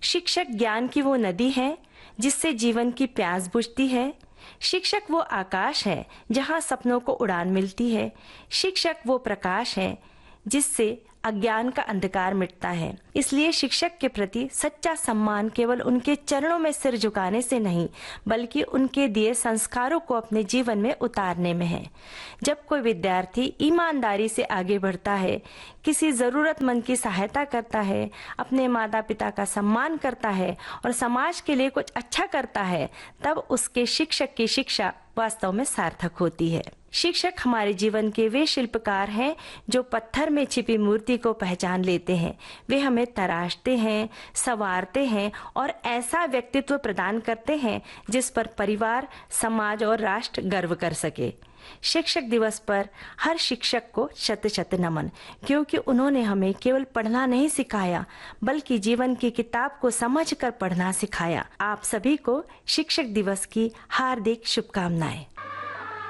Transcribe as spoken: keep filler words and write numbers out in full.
शिक्षक ज्ञान की वो नदी है जिससे जीवन की प्यास बुझती है। शिक्षक वो आकाश है जहाँ सपनों को उड़ान मिलती है। शिक्षक वो प्रकाश है जिससे अज्ञान का अंधकार मिटता है। इसलिए शिक्षक के प्रति सच्चा सम्मान केवल उनके चरणों में सिर झुकाने से नहीं, बल्कि उनके दिए संस्कारों को अपने जीवन में उतारने में है। जब कोई विद्यार्थी ईमानदारी से आगे बढ़ता है, किसी जरूरतमंद की सहायता करता है, अपने माता पिता का सम्मान करता है और समाज के लिए कुछ अच्छा करता है, तब उसके शिक्षक की शिक्षा वास्तव में सार्थक होती है। शिक्षक हमारे जीवन के वे शिल्पकार हैं जो पत्थर में छिपी मूर्ति को पहचान लेते हैं। वे हमें तराशते हैं, संवारते हैं और ऐसा व्यक्तित्व प्रदान करते हैं जिस पर परिवार, समाज और राष्ट्र गर्व कर सके। शिक्षक दिवस पर हर शिक्षक को शत शत नमन, क्योंकि उन्होंने हमें केवल पढ़ना नहीं सिखाया, बल्कि जीवन की किताब को समझकर पढ़ना सिखाया। आप सभी को शिक्षक दिवस की हार्दिक शुभकामनाएं।